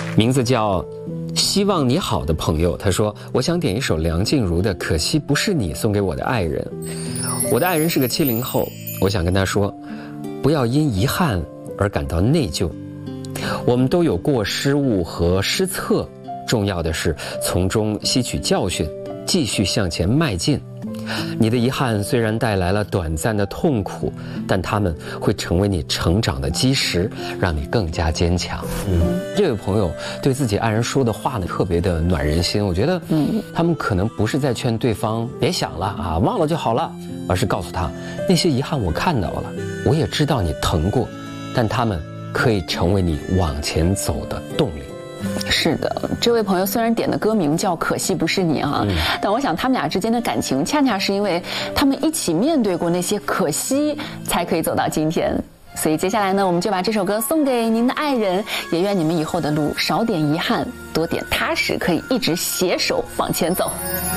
名字叫希望你好的朋友，他说我想点一首梁静茹的《可惜不是你》送给我的爱人。我的爱人是个70后，我想跟他说，不要因遗憾而感到内疚。我们都有过失误和失策，重要的是从中吸取教训，继续向前迈进。你的遗憾虽然带来了短暂的痛苦，但他们会成为你成长的基石，让你更加坚强。这位朋友对自己爱人说的话呢，特别的暖人心。我觉得，他们可能不是在劝对方别想了啊，忘了就好了，而是告诉他，那些遗憾我看到了，我也知道你疼过，但他们可以成为你往前走的动力。 是的，这位朋友虽然点的歌名叫《可惜不是你》啊，但我想他们俩之间的感情恰恰是因为他们一起面对过那些可惜，才可以走到今天。所以接下来呢，我们就把这首歌送给您的爱人，也愿你们以后的路少点遗憾，多点踏实，可以一直携手往前走。